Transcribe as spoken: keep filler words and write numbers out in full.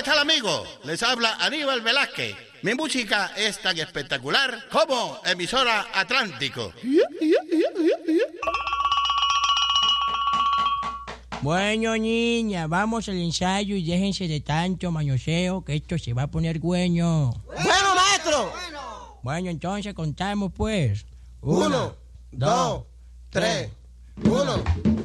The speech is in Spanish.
¿qué tal, amigo? Les habla Aníbal Velázquez. Mi música es tan espectacular como Emisora Atlántico. Bueno, niña, vamos al ensayo y déjense de tanto mañoseo que esto se va a poner bueno. Bueno, maestro. Bueno, entonces contamos pues. Uno, dos, tres, uno.